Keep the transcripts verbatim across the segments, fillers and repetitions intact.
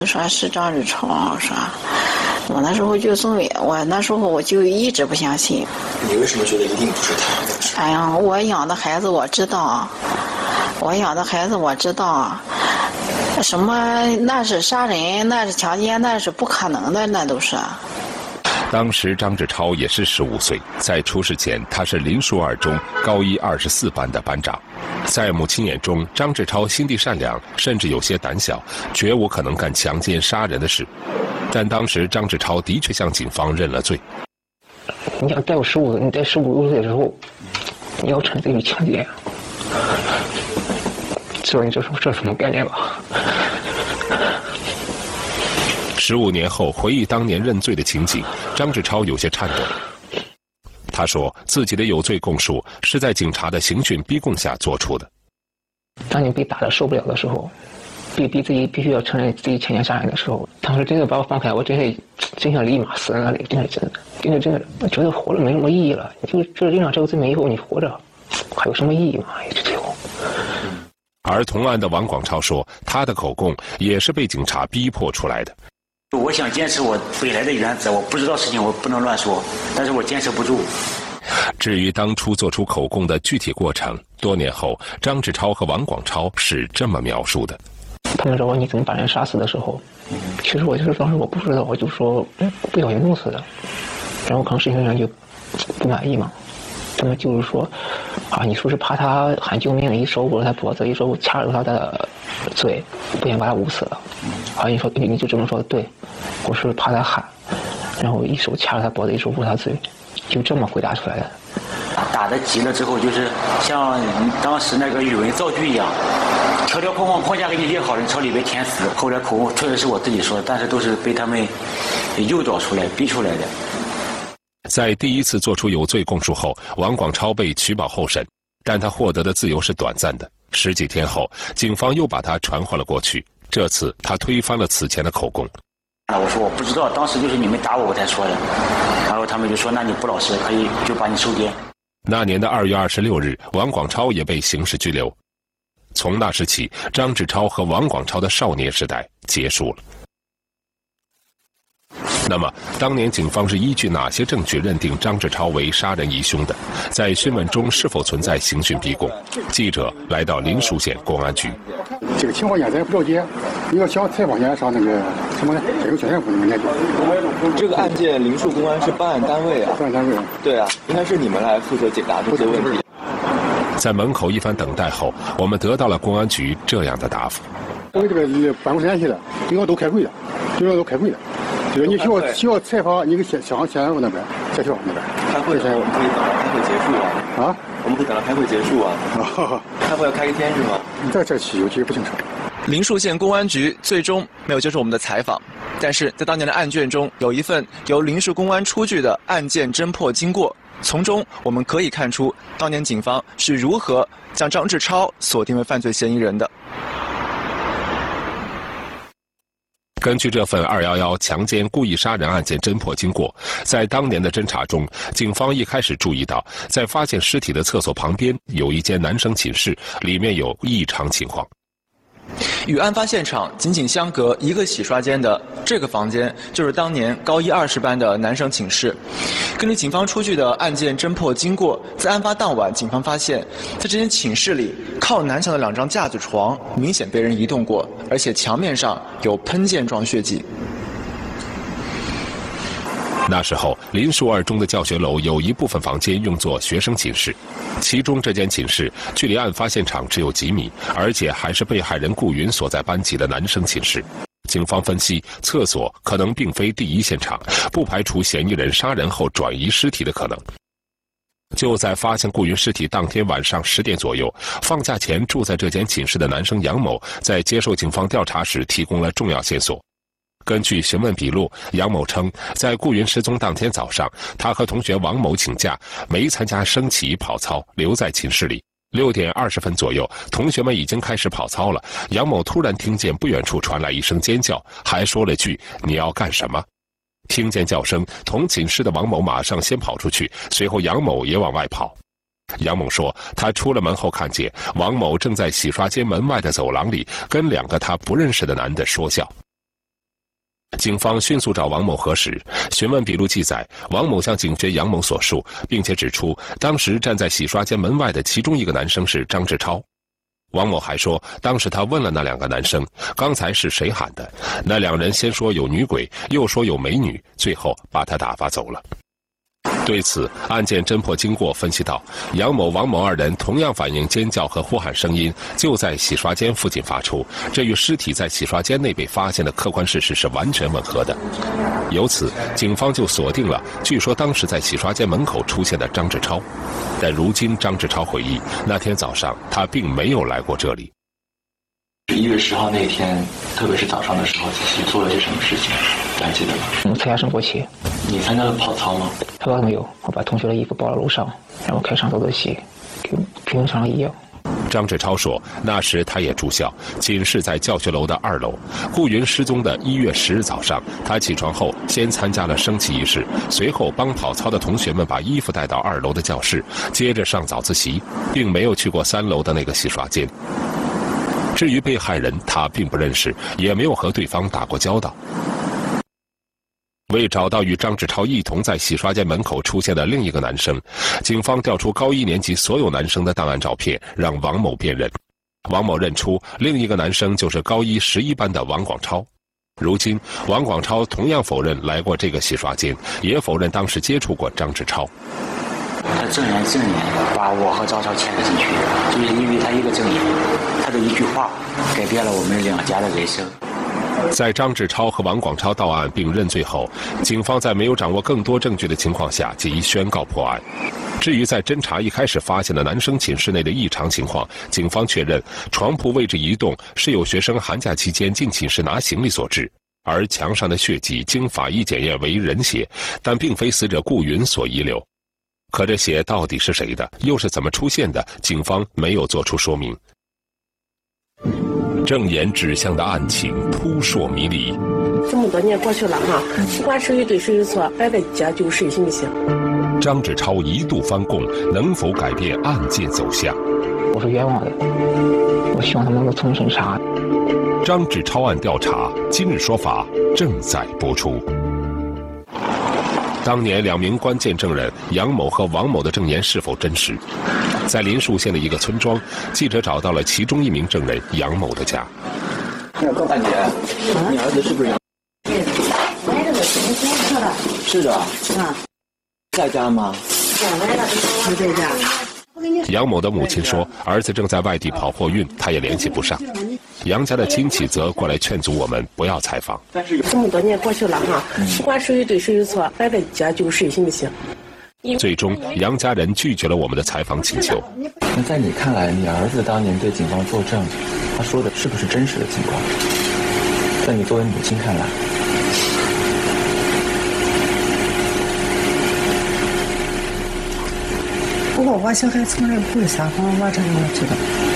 说是张志超，说我那时候就认为，我那时候我就一直不相信。 你为什么觉得一定不是他？ 哎呀，我养的孩子我知道，我养的孩子我知道，什么那是杀人，那是强奸，那是不可能的，那都是。 当时张志超也是十五岁，在出事前，他是林树二中高一二十四班的班长。在母亲眼中，张志超心地善良，甚至有些胆小，绝无可能干强奸杀人的事。但当时张志超的确向警方认了罪。 你想在我十五，你在十五岁的时候，你要承罪于强奸，知道你这是这是什么概念吧？ 十五年后回忆当年认罪的情景，张志超有些颤抖。他说自己的有罪供述是在警察的刑讯逼供下做出的。 当你被打得受不了的时候，被逼自己必须要承认自己强奸杀人的时候，当时真的把我放开，我真是真想立马死在那里，真的真的真的真的，我觉得活了没什么意义了。你就这认了这个罪名以后，你活着还有什么意义吗？一直最后。 而同案的王广超说，他的口供也是被警察逼迫出来的。 我想坚持我本来的原则，我不知道事情我不能乱说，但是我坚持不住。 至于当初做出口供的具体过程，多年后张志超和王广超是这么描述的。 他们说你怎么把人杀死的时候，其实我就是当时我不知道，我就说不小心弄死的，然后可能事情上就不满意嘛。他们就是说啊，你说是怕他喊救命，一手捂着他脖子，一手掐住他的嘴，不想把他捂死了。啊，你说你就这么说，对，我是怕他喊，然后一手掐着他脖子，一手捂他嘴，就这么回答出来的。 打得急了之后，就是像当时那个语文造句一样，条条框框框架给你列好了，你朝里边填死。后来口供确实是我自己说的，但是都是被他们诱导出来、逼出来的。 在第一次做出有罪供述后，王广超被取保候审，但他获得的自由是短暂的。十几天后，警方又把他传唤了过去，这次他推翻了此前的口供。 我说我不知道，当时就是你们打我我才说的，然后他们就说那你不老实，可以就把你收监。 那年的二月二十六日，王广超也被刑事拘留。从那时起，张志超和王广超的少年时代结束了。那么，当年警方是依据哪些证据认定张志超为杀人疑凶的？在讯问中是否存在刑讯逼供？记者来到临蜀县公安局。 这个情况现在不了解，你要想采访一下上那个什么呢？这个宣传部门来做。 这个案件临蜀公安是办案单位啊。 办案单位。 对啊，应该是你们来负责解答这些问题。 在门口一番等待后，我们得到了公安局这样的答复： 我这个办公室联系了，警方都开会了，警方都开会了。就是你需要需要采访你个县乡县政府那边、县区那边开会的时候，我们可以等到开会结束啊。 啊？ 我们可以等到开会结束啊。 啊。 开会要开一天是吗？ 这这细节不清楚。 临蜀县公安局最终没有接受我们的采访，但是在当年的案卷中有一份由临蜀公安出具的案件侦破经过，从中我们可以看出当年警方是如何将张志超锁定为犯罪嫌疑人的。 根据这份二一一强奸故意杀人案件侦破经过，在当年的侦查中，警方一开始注意到，在发现尸体的厕所旁边有一间男生寝室，里面有异常情况。 与案发现场仅仅相隔一个洗刷间的这个房间，就是当年高一二十班的男生寝室。根据警方出具的案件侦破经过，在案发当晚，警方发现，在这间寝室里，靠南墙的两张架子床明显被人移动过，而且墙面上有喷溅状血迹。 那时候，临蜀二中的教学楼有一部分房间用作学生寝室，其中这间寝室距离案发现场只有几米，而且还是被害人顾云所在班级的男生寝室。警方分析，厕所可能并非第一现场，不排除嫌疑人杀人后转移尸体的可能。就在发现顾云尸体当天晚上十点左右，放假前住在这间寝室的男生杨某，在接受警方调查时提供了重要线索。根据询问笔录，杨某称，在顾云失踪当天早上，他和同学王某请假，没参加升旗跑操，留在寝室里。六点二十分左右，同学们已经开始跑操了，杨某突然听见不远处传来一声尖叫，还说了句“你要干什么”。听见叫声，同寝室的王某马上先跑出去，随后杨某也往外跑。杨某说，他出了门后看见王某正在洗刷间门外的走廊里跟两个他不认识的男的说笑。 警方迅速找王某核实，询问笔录记载，王某向警学杨某所述，并且指出，当时站在洗刷间门外的其中一个男生是张志超。王某还说，当时他问了那两个男生，刚才是谁喊的？那两人先说有女鬼，又说有美女，最后把他打发走了。对此，案件侦破经过分析到，杨某、王某二人同样反映尖叫和呼喊声音就在洗刷间附近发出，这与尸体在洗刷间内被发现的客观事实是完全吻合的。由此，警方就锁定了据说当时在洗刷间门口出现的张志超。但如今张志超回忆，那天早上他并没有来过这里。 一月十号那天，特别是早上的时候，你做了些什么事情？你还记得吗？ 我参加升国旗。 你参加了跑操吗？ 他说没有，我把同学的衣服抱到楼上，然后开上早自习，跟平常一样。 张志超说，那时他也住校，寝室在教学楼的二楼。顾云失踪的一月十日早上，他起床后先参加了升旗仪式，随后帮跑操的同学们把衣服带到二楼的教室，接着上早自习，并没有去过三楼的那个洗刷间。至于被害人，他并不认识，也没有和对方打过交道。为找到与张志超一同在洗刷间门口出现的另一个男生，警方调出高一年级所有男生的档案照片，让王某辨认。王某认出另一个男生就是高一十一班的王广超。如今，王广超同样否认来过这个洗刷间，也否认当时接触过张志超。 他证人证言把我和张超牵了进去，就是因为他一个证言，他的一句话改变了我们两家的人生。 在张志超和王广超到案并认罪后，警方在没有掌握更多证据的情况下即宣告破案。至于在侦查一开始发现的男生寝室内的异常情况，警方确认床铺位置移动是有学生寒假期间进寝室拿行李所致，而墙上的血迹经法医检验为人血，但并非死者顾云所遗留。可这血到底是谁的，又是怎么出现的，警方没有做出说明。证言指向的案情扑朔迷离。 这么多年过去了哈，不管谁有对谁有错，摆在家就谁行不行？ 张志超一度翻供，能否改变案件走向？ 我是冤枉的，我希望他们能够从审查。 张志超案调查，今日说法正在播出。当年两名关键证人杨某和王某的证言是否真实？在临沭县的一个村庄，记者找到了其中一名证人杨某的家。 大姐，你儿子是不是杨？ 对，来这个今天说的。 是的。 啊。 在家吗？ 来了，不在家。 杨某的母亲说，儿子正在外地跑货运，他也联系不上。杨家的亲戚则过来劝阻我们不要采访。 这么多年过去了哈，不管谁有对谁有错，摆在家就谁行不行？ 最终，杨家人拒绝了我们的采访请求。 那在你看来，你儿子当年对警方作证，他说的是不是真实的情况？在你作为母亲看来， 不过我小孩从来不会撒谎，我这个我知道。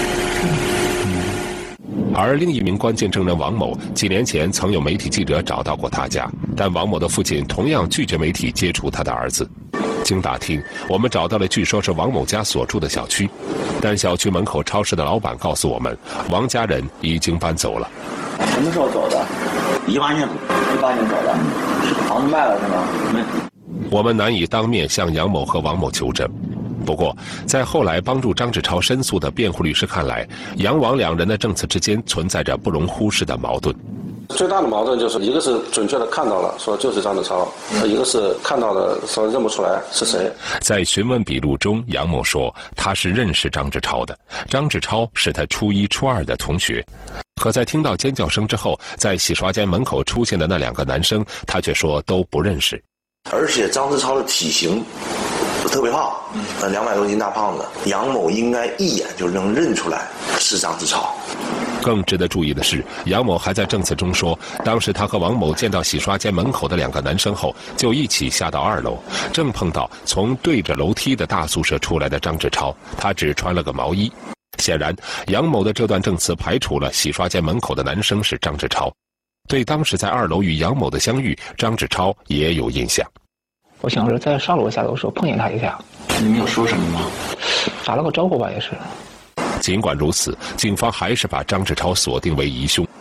而另一名关键证人王某，几年前曾有媒体记者找到过他家，但王某的父亲同样拒绝媒体接触他的儿子。经打听，我们找到了据说是王某家所住的小区，但小区门口超市的老板告诉我们，王家人已经搬走了。 什么时候走的？ 一八年， 一八年走的，房子卖了是吗？ 没。 我们难以当面向杨某和王某求证。不过，在后来帮助张志超申诉的辩护律师看来，杨王两人的证词之间存在着不容忽视的矛盾。 最大的矛盾就是一个是准确的看到了，说就是张志超；一个是看到了，说认不出来是谁。 在询问笔录中，杨某说他是认识张志超的，张志超是他初一、初二的同学。可在听到尖叫声之后，在洗刷间门口出现的那两个男生，他却说都不认识。 而且张志超的体型特别胖，呃，两百多斤大胖子，杨某应该一眼就能认出来是张志超。 更值得注意的是，杨某还在证词中说，当时他和王某见到洗刷间门口的两个男生后，就一起下到二楼，正碰到从对着楼梯的大宿舍出来的张志超，他只穿了个毛衣。显然，杨某的这段证词排除了洗刷间门口的男生是张志超。对当时在二楼与杨某的相遇，张志超也有印象。 我想是在上楼下楼的时候碰见他一下。 你们有说什么吗？ 打了个招呼吧，也是。 尽管如此，警方还是把张志超锁定为疑凶。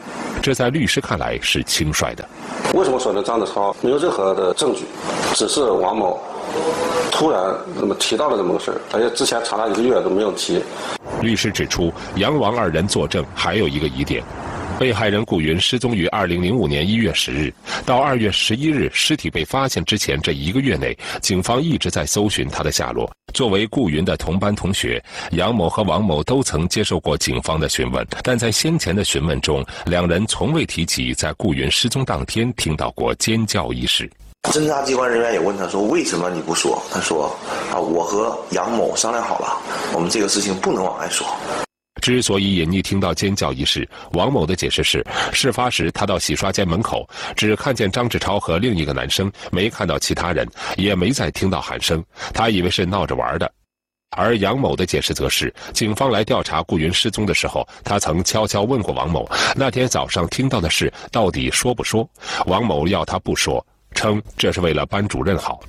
这在律师看来是轻率的。 为什么锁定张志超？没有任何的证据，只是王某突然那么提到了这么个事儿，而且之前长达一个月都没有提。 律师指出，杨王二人作证还有一个疑点。被害人顾云失踪于二零零五年一月十日，到二月十一日尸体被发现之前这一个月内，警方一直在搜寻他的下落。作为顾云的同班同学，杨某和王某都曾接受过警方的询问，但在先前的询问中，两人从未提及在顾云失踪当天听到过尖叫一事。 侦查机关人员也问他说：“为什么你不说？”他说：“啊，我和杨某商量好了，我们这个事情不能往外说。” 之所以隐匿听到尖叫一事，王某的解释是，事发时他到洗刷间门口，只看见张志超和另一个男生，没看到其他人，也没再听到喊声，他以为是闹着玩的。而杨某的解释则是，警方来调查顾云失踪的时候，他曾悄悄问过王某，那天早上听到的事到底说不说？王某要他不说，称这是为了班主任好。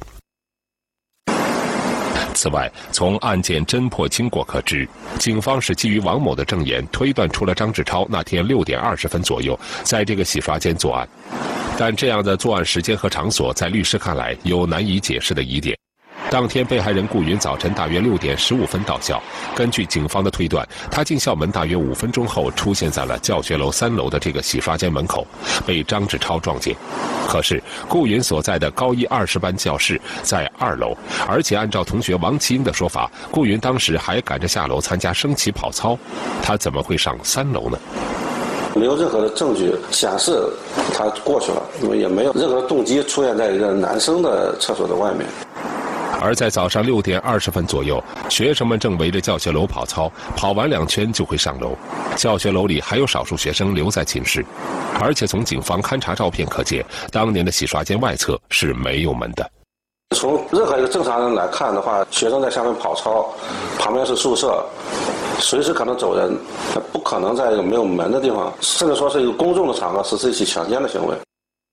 此外，从案件侦破经过可知，警方是基于王某的证言推断出了张志超那天六点二十分左右在这个洗刷间作案。但这样的作案时间和场所，在律师看来有难以解释的疑点。当天被害人顾云早晨大约六点十五分到校，根据警方的推断，他进校门大约五分钟后出现在了教学楼三楼的这个洗刷间门口，被张志超撞见。可是顾云所在的高一二十班教室在二楼，而且按照同学王其英的说法，顾云当时还赶着下楼参加升旗跑操，他怎么会上三楼呢？ 没有任何的证据显示他过去了，也没有任何动机出现在一个男生的厕所的外面。 而在早上六点二十分左右，学生们正围着教学楼跑操，跑完两圈就会上楼。教学楼里还有少数学生留在寝室，而且从警方勘查照片可见，当年的洗刷间外侧是没有门的。 从任何一个正常人来看的话，学生在下面跑操，旁边是宿舍，随时可能走人，不可能在一个没有门的地方，甚至说是一个公众的场合实施一起强奸的行为。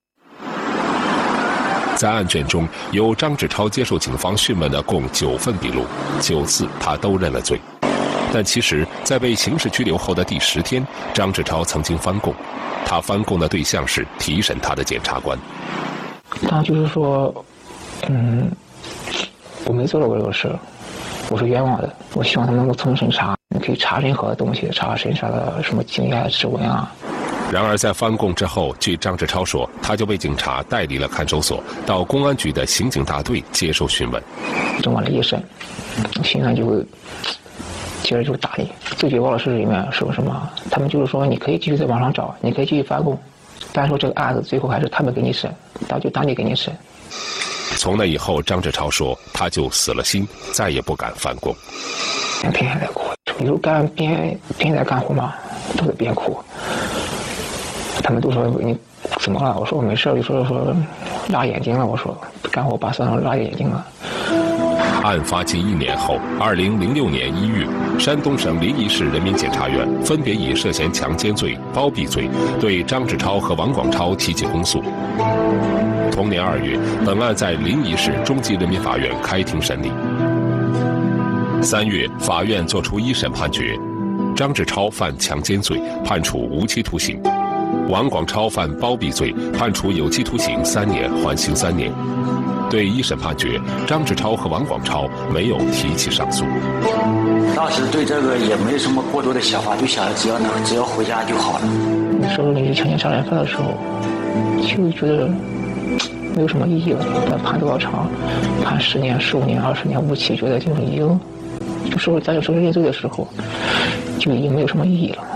在案卷中有张志超接受警方讯问的共九份笔录，九次他都认了罪。但其实，在被刑事拘留后的第十天，张志超曾经翻供，他翻供的对象是提审他的检察官。 他就是说，嗯，我没做到过这个事，我是冤枉的。我希望他们能够重审查，你可以查任何的东西，查身上的什么经验、指纹啊。 然而，在翻供之后，据张志超说，他就被警察带离了看守所，到公安局的刑警大队接受讯问。 整完了一审，刑警就会接着就打你。最绝望的是里面说什么？他们就是说，你可以继续在网上找，你可以继续翻供，但是说这个案子最后还是他们给你审，他就当地给你审。 从那以后，张志超说，他就死了心，再也不敢翻供。 边边在哭，有时候干边边在干活嘛，都在边哭。他们都说你怎么了？我说我没事，就说说拉眼睛了。我说干活把酸上拉眼睛了。 案发近一年后，二零零六年一月，山东省临沂市人民检察院分别以涉嫌强奸罪、包庇罪对张志超和王广超提起公诉。同年二月，本案在临沂市中级人民法院开庭审理。三月，法院作出一审判决，张志超犯强奸罪，判处无期徒刑。王广超犯包庇罪，判处有期徒刑三年，缓刑三年。对一审判决，张志超和王广超没有提起上诉。 当时对这个也没什么过多的想法，就想着只要能只要回家就好了。 那时候你是强奸杀人犯的时候，就觉得没有什么意义了。但判多少长，判十年、十五年、二十年无期，觉得就是已经，就说在受认罪的时候，就已经没有什么意义了。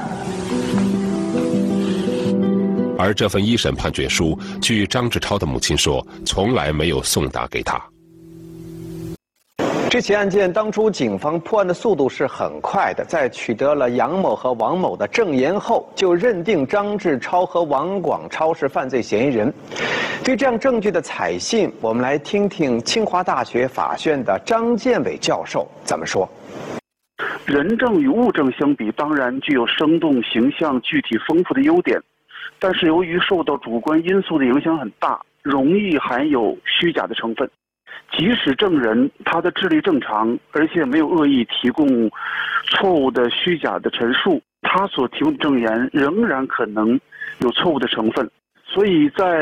而这份一审判决书，据张志超的母亲说，从来没有送达给他。 这起案件当初警方破案的速度是很快的，在取得了杨某和王某的证言后，就认定张志超和王广超是犯罪嫌疑人。对这样证据的采信，我们来听听清华大学法学院的张建伟教授怎么说。 人证与物证相比，当然具有生动、形象、具体、丰富的优点。但是由于受到主观因素的影响很大，容易含有虚假的成分。即使证人他的智力正常，而且没有恶意提供错误的虚假的陈述，他所提供的证言仍然可能有错误的成分。所以在